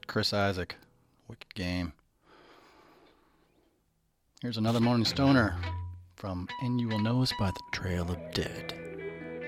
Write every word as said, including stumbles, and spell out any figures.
Chris Isaak. Wicked game. Here's another Morning Stoner from And You Will Know Us by the Trail of Dead.